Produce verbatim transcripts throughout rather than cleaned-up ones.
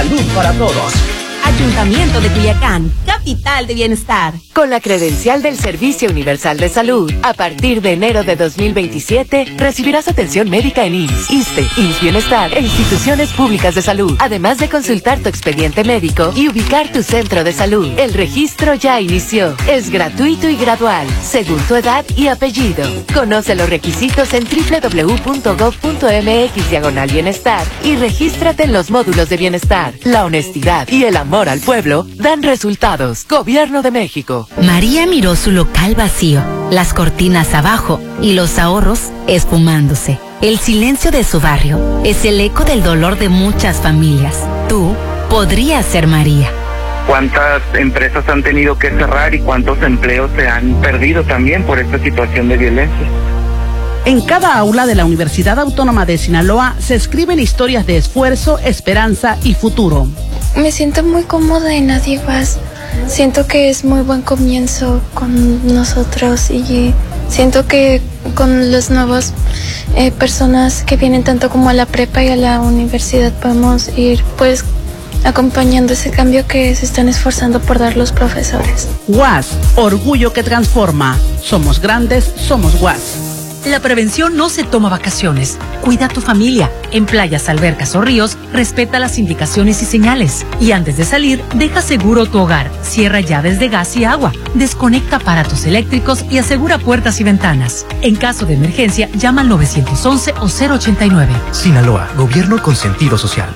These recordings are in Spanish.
salud para todos. Ayuntamiento de Culiacán, capital de bienestar. Con la credencial del Servicio Universal de Salud, a partir de enero de dos mil veintisiete, recibirás atención médica en I M S S, ISSSTE, I M S S Bienestar e instituciones públicas de salud, además de consultar tu expediente médico y ubicar tu centro de salud. El registro ya inició. Es gratuito y gradual, según tu edad y apellido. Conoce los requisitos en doble u doble u doble u punto gob punto eme equis diagonal bienestar y regístrate en los módulos de bienestar. La honestidad y el amor al pueblo dan resultados. Gobierno de México. María miró su local vacío, las cortinas abajo y los ahorros esfumándose. El silencio de su barrio es el eco del dolor de muchas familias. Tú podrías ser María. ¿Cuántas empresas han tenido que cerrar y cuántos empleos se han perdido también por esta situación de violencia? En cada aula de la Universidad Autónoma de Sinaloa se escriben historias de esfuerzo, esperanza y futuro. Me siento muy cómoda en Adiguas. Siento que es muy buen comienzo con nosotros y siento que con las nuevas eh, personas que vienen tanto como a la prepa y a la universidad podemos ir pues acompañando ese cambio que se están esforzando por dar los profesores. U A S, orgullo que transforma. Somos grandes, somos U A S. La prevención no se toma vacaciones. Cuida a tu familia. En playas, albercas o ríos, respeta las indicaciones y señales. Y antes de salir, deja seguro tu hogar. Cierra llaves de gas y agua. Desconecta aparatos eléctricos y asegura puertas y ventanas. En caso de emergencia, llama al nueve once o cero ochenta y nueve. Sinaloa, gobierno con sentido social.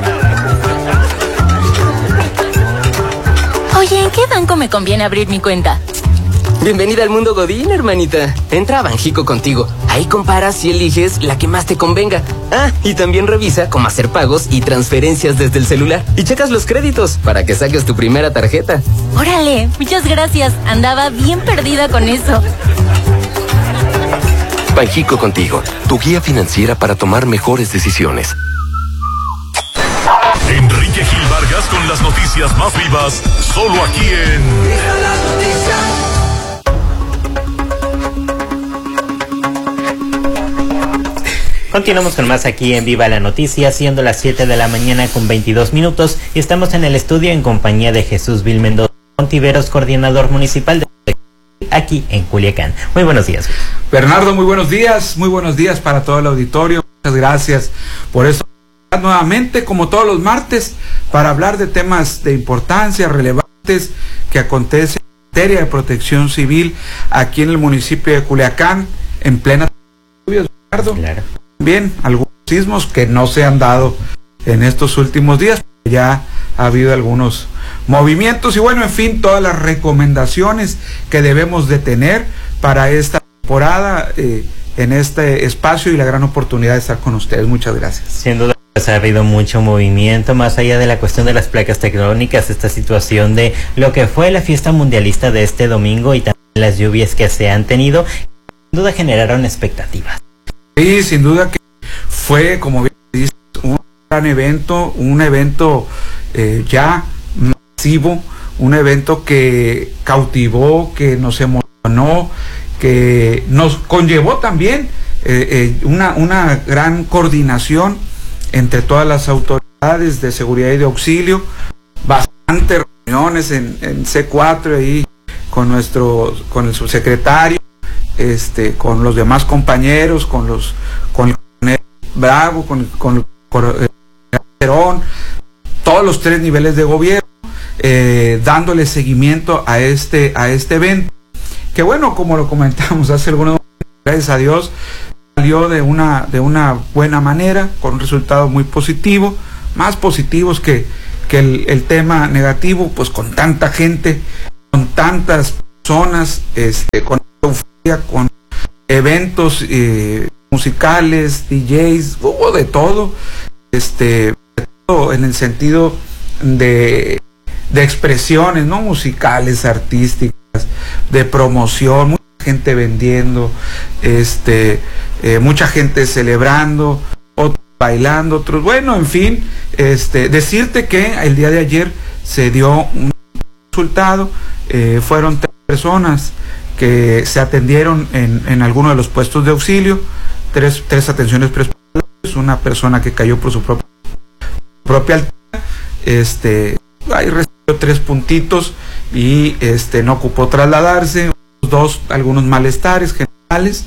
Oye, ¿en qué banco me conviene abrir mi cuenta? Bienvenida al mundo Godín, hermanita. Entra a Banjico Contigo. Ahí comparas y eliges la que más te convenga. Ah, y también revisa cómo hacer pagos y transferencias desde el celular. Y checas los créditos para que saques tu primera tarjeta. Órale, muchas gracias. Andaba bien perdida con eso. Banjico Contigo, tu guía financiera para tomar mejores decisiones. Enrique Gil Vargas con las noticias más vivas, solo aquí en... Continuamos con más aquí en Viva la Noticia, siendo las siete de la mañana con veintidós minutos, y estamos en el estudio en compañía de Jesús Vil Mendoza Ontiveros, coordinador municipal de aquí en Culiacán. Muy buenos días. Bernardo, muy buenos días, muy buenos días para todo el auditorio. Muchas gracias por eso. Nuevamente, como todos los martes, para hablar de temas de importancia, relevantes, que acontecen en materia de protección civil aquí en el municipio de Culiacán, en plena lluvia, Bernardo. Claro. También algunos sismos que no se han dado en estos últimos días, ya ha habido algunos movimientos y bueno, en fin, todas las recomendaciones que debemos de tener para esta temporada eh, en este espacio y la gran oportunidad de estar con ustedes. Muchas gracias. Sin duda, pues, ha habido mucho movimiento, más allá de la cuestión de las placas tectónicas, esta situación de lo que fue la fiesta mundialista de este domingo y también las lluvias que se han tenido, sin duda generaron expectativas. Sí, sin duda que fue, como bien dices, un gran evento, un evento eh, ya masivo, un evento que cautivó, que nos emocionó, que nos conllevó también eh, eh, una, una gran coordinación entre todas las autoridades de seguridad y de auxilio, bastantes reuniones en, en C cuatro ahí con nuestro, con el subsecretario, este, con los demás compañeros, con los, con el coronel Bravo, con, con el coronel Perón, todos los tres niveles de gobierno, eh, dándole seguimiento a este, a este evento, que bueno, como lo comentamos hace algunos momentos, gracias a Dios, salió de una, de una buena manera, con un resultado muy positivo, más positivos que, que el, el tema negativo, pues con tanta gente, con tantas personas, este, con euforia, con eventos eh, musicales, D Js, hubo de todo, este, de todo en el sentido de, de expresiones, no musicales, artísticas, de promoción, mucha gente vendiendo, este, eh, mucha gente celebrando, otros bailando, otros, bueno, en fin, este, decirte que el día de ayer se dio un resultado, eh, fueron tres personas que se atendieron en, en alguno de los puestos de auxilio, tres, tres atenciones prehospitalarias, una persona que cayó por su propia, propia altura, este, ahí recibió tres puntitos y este, no ocupó trasladarse, dos, algunos malestares generales,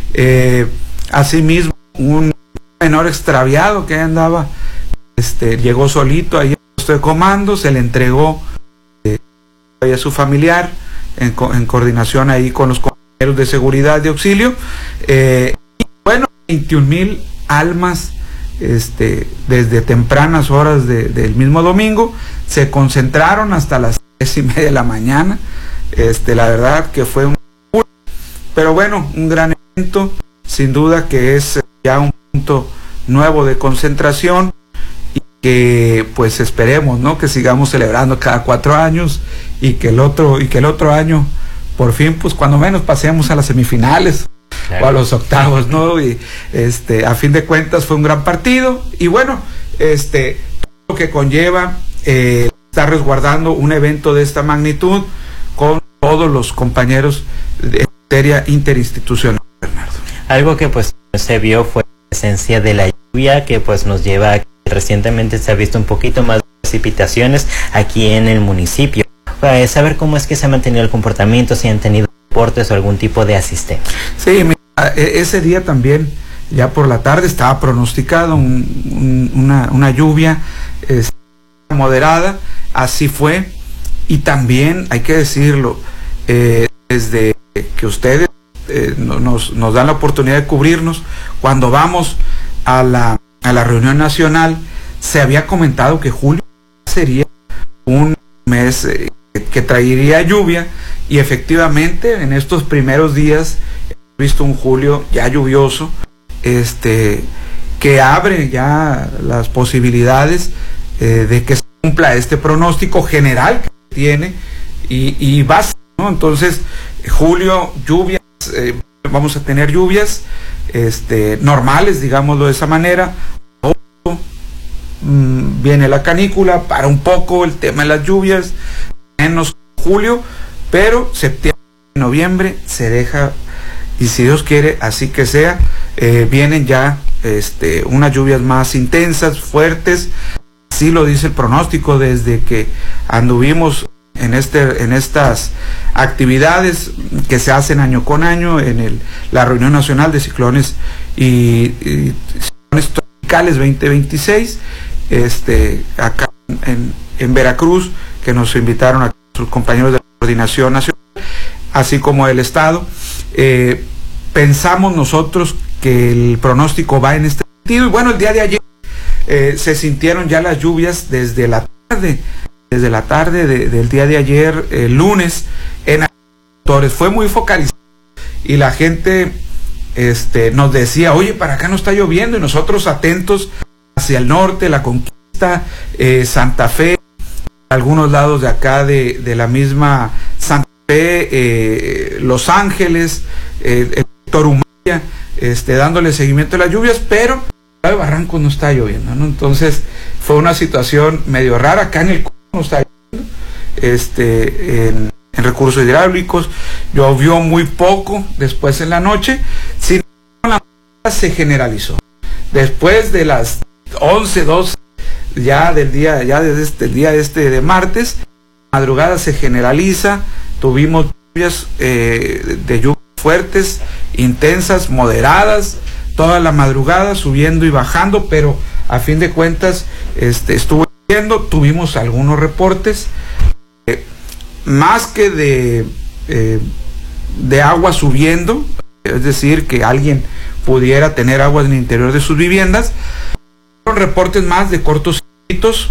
eh, asimismo un menor extraviado que andaba, este, llegó solito ahí al puesto de comando, se le entregó eh, a su familiar en, en coordinación ahí con los compañeros de seguridad de auxilio, eh, y bueno, veintiún mil almas este, desde tempranas horas de, del mismo domingo, se concentraron hasta las tres y media de la mañana, este, la verdad que fue un pero bueno, un gran evento, sin duda que es ya un punto nuevo de concentración y que pues esperemos, ¿no?, que sigamos celebrando cada cuatro años y que el otro y que el otro año por fin pues cuando menos pasemos a las semifinales. Claro. O a los octavos, ¿no? Y este, a fin de cuentas fue un gran partido y bueno, este, todo lo que conlleva eh, estar resguardando un evento de esta magnitud con todos los compañeros de materia interinstitucional, Bernardo. Algo que pues se vio fue la presencia de la lluvia, que pues nos lleva a que recientemente se ha visto un poquito más de precipitaciones aquí en el municipio. Para saber cómo es que se ha mantenido el comportamiento, si han tenido reportes o algún tipo de asistencia. Sí, mira, ese día también, ya por la tarde, estaba pronosticado un, un, una, una lluvia este, moderada, así fue, y también hay que decirlo, eh, desde que ustedes eh, nos, nos dan la oportunidad de cubrirnos, cuando vamos a la, a la reunión nacional, se había comentado que julio sería un mes eh, que, que traería lluvia, y efectivamente en estos primeros días hemos visto un julio ya lluvioso, este, que abre ya las posibilidades eh, de que se cumpla este pronóstico general que tiene y, y base, ¿no? Entonces, julio, lluvias, eh, vamos a tener lluvias este, normales, digámoslo de esa manera. Agosto, mmm, viene la canícula, para un poco el tema de las lluvias, menos julio, pero septiembre y noviembre se deja, y si Dios quiere, así que sea, eh, vienen ya este, unas lluvias más intensas, fuertes, así lo dice el pronóstico desde que anduvimos en este en estas actividades que se hacen año con año en el, la reunión nacional de ciclones y, y ciclones tropicales veinte veintiséis, este, acá en, en Veracruz, que nos invitaron a sus compañeros de la coordinación nacional, así como el estado. Eh, pensamos nosotros que el pronóstico va en este sentido, y bueno, el día de ayer eh, se sintieron ya las lluvias desde la tarde desde la tarde de, del día de ayer, el eh, lunes, en agricultores. Fue muy focalizado y la gente este, nos decía, oye, para acá no está lloviendo, y nosotros atentos hacia el norte, la Conquista, eh, Santa Fe, algunos lados de acá de, de la misma Santa Fe, eh, Los Ángeles, eh, el sector Humaya, este, dándole seguimiento a las lluvias, pero de Barranco no está lloviendo, ¿no? Entonces fue una situación medio rara. Acá en el no está lloviendo, este, en, en recursos hidráulicos llovió muy poco después en la noche, sin embargo la se generalizó después de las once, doce ya del día, ya desde este, el día este de martes, madrugada se generaliza, tuvimos lluvias eh, de lluvias fuertes, intensas, moderadas, toda la madrugada subiendo y bajando, pero a fin de cuentas este, estuvo lloviendo. Tuvimos algunos reportes, eh, más que de, eh, de agua subiendo, es decir, que alguien pudiera tener agua en el interior de sus viviendas, reportes más de cortos circuitos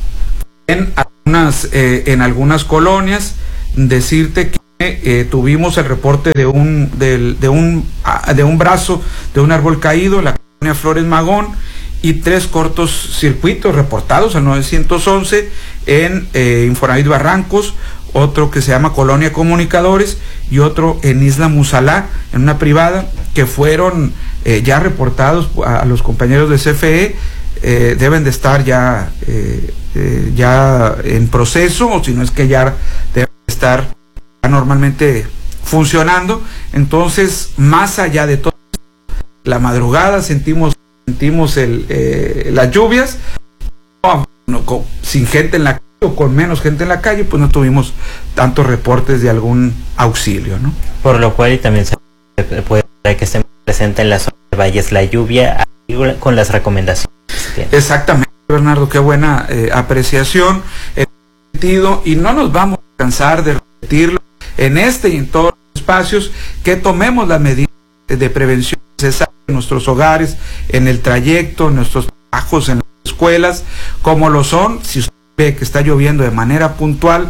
en algunas, eh, en algunas colonias. Decirte que eh, tuvimos el reporte de un, de, de, un, de un brazo de un árbol caído en la colonia Flores Magón, y tres cortos circuitos reportados al nueve once en eh, Infonavit Barrancos, otro que se llama Colonia Comunicadores y otro en Isla Musalá, en una privada, que fueron eh, ya reportados a, a los compañeros de C F E. Eh, deben de estar ya, eh, eh, ya en proceso, o si no es que ya deben estar ya normalmente funcionando. Entonces, más allá de todo, la madrugada sentimos sentimos el, eh, las lluvias, no, con, sin gente en la calle o con menos gente en la calle, pues no tuvimos tantos reportes de algún auxilio, ¿no? Por lo cual y también se puede que se presente en la zona de Valles la lluvia con las recomendaciones. Exactamente, Bernardo, qué buena eh, apreciación en ese sentido, y no nos vamos a cansar de repetirlo en este y en todos los espacios, que tomemos las medidas de prevención necesarias en nuestros hogares, en el trayecto, en nuestros trabajos, en las escuelas, como lo son, si usted ve que está lloviendo de manera puntual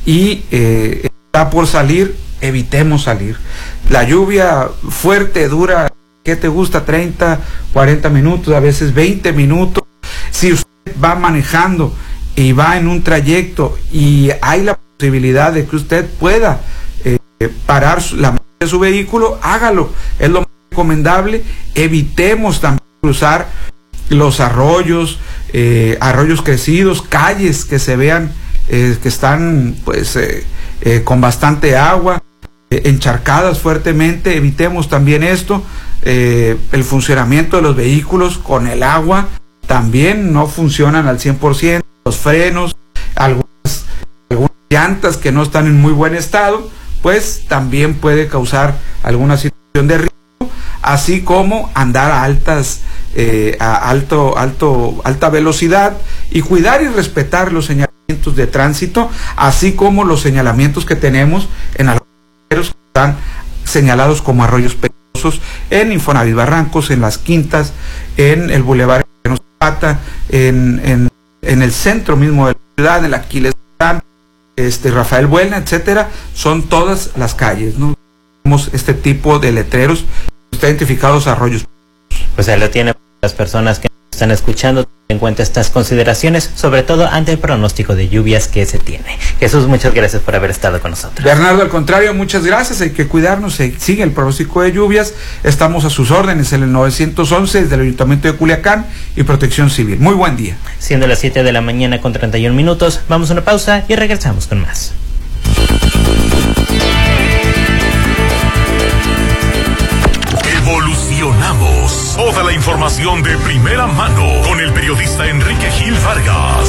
y eh, está por salir, evitemos salir. La lluvia fuerte dura, ¿qué te gusta? treinta, cuarenta minutos, a veces veinte minutos. Si usted va manejando y va en un trayecto y hay la posibilidad de que usted pueda eh, parar la marcha de su vehículo, hágalo, es lo más recomendable. Evitemos también cruzar los arroyos, eh, arroyos crecidos, calles que se vean eh, que están pues eh, eh, con bastante agua, eh, encharcadas fuertemente. Evitemos también esto. Eh, el funcionamiento de los vehículos con el agua también no funcionan al cien por ciento, los frenos, algunas, algunas llantas que no están en muy buen estado, pues también puede causar alguna situación de riesgo, así como andar a altas eh, a alto alto alta velocidad, y cuidar y respetar los señalamientos de tránsito, así como los señalamientos que tenemos en algunos que están señalados como arroyos peligrosos en Infonavit Barrancos, en Las Quintas, en el Boulevard Zapata, en, en, en el centro mismo de la ciudad, en el Aquiles, este, Rafael Buelna, etcétera. Son todas las calles, ¿no? Tenemos este tipo de letreros, está identificados arroyos. Pues ahí lo tiene las personas que están escuchando en cuenta estas consideraciones, sobre todo ante el pronóstico de lluvias que se tiene. Jesús, muchas gracias por haber estado con nosotros. Bernardo, al contrario, muchas gracias. Hay que cuidarnos, se sigue el pronóstico de lluvias. Estamos a sus órdenes en el novecientos once desde el Ayuntamiento de Culiacán y Protección Civil. Muy buen día. Siendo las siete de la mañana con treinta y un minutos, vamos a una pausa y regresamos con más. Evolucionamos. Toda la información de primera mano con el periodista Enrique Gil Vargas.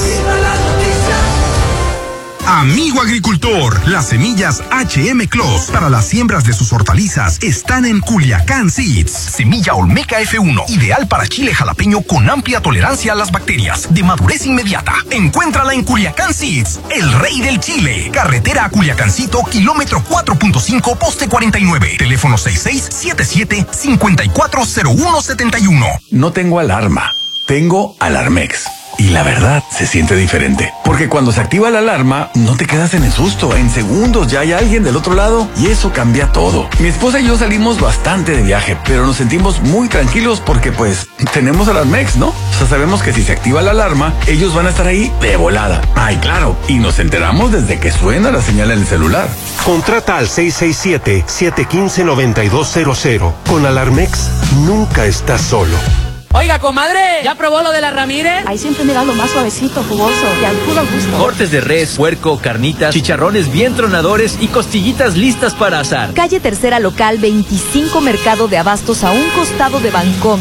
Amigo agricultor, las semillas H M Clos para las siembras de sus hortalizas están en Culiacán Seeds. Semilla Olmeca F uno, ideal para chile jalapeño con amplia tolerancia a las bacterias, de madurez inmediata. Encuéntrala en Culiacán Seeds, el rey del chile. Carretera a Culiacancito, kilómetro cuatro punto cinco, poste cuarenta y nueve. Teléfono seis seis siete siete, cinco cuatro cero uno siete uno. No tengo alarma, tengo Alarmex. Y la verdad, se siente diferente. Porque cuando se activa la alarma, no te quedas en el susto. En segundos ya hay alguien del otro lado y eso cambia todo. Mi esposa y yo salimos bastante de viaje, pero nos sentimos muy tranquilos porque pues tenemos Alarmex, ¿no? O sea, sabemos que si se activa la alarma, ellos van a estar ahí de volada. Ay, claro. Y nos enteramos desde que suena la señal en el celular. Contrata al seis seis siete, siete uno cinco, nueve dos cero cero. Con Alarmex, nunca estás solo. Oiga, comadre, ¿ya probó lo de la Ramírez? Ahí siempre me da lo más suavecito, jugoso y al puro gusto. Cortes de res, puerco, carnitas, chicharrones bien tronadores y costillitas listas para asar. Calle Tercera Local veinticinco, Mercado de Abastos, a un costado de Bancomer.